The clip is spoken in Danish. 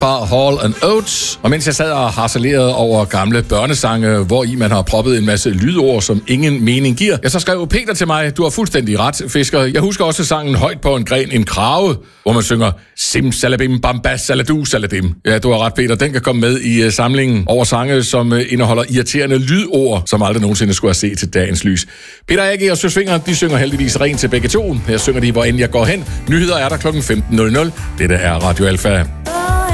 fra Hall & Oates. Og mens jeg sad og harcelerede over gamle børnesange, hvor i man har proppet en masse lydord, som ingen mening giver, så skrev Peter til mig, du har fuldstændig ret, Fisker. Jeg husker også sangen Højt på en gren, en krave, hvor man synger Sim salabim bamba saladu saladim. Ja, du har ret, Peter. Den kan komme med i samlingen over sange, som indeholder irriterende lydord, som aldrig nogensinde skulle have set til dagens lys. Peter A.G. og Søs Fenger, de synger heldigvis rent til begge to. Her synger de, hvor end jeg går hen. Nyheder er der kl. 15.00. Dette er Radio Alfa.